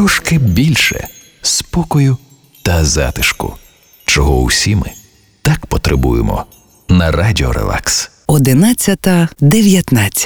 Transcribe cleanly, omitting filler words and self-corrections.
трошки більше спокою та затишку, чого усі ми так потребуємо на Радіо Релакс. 11:19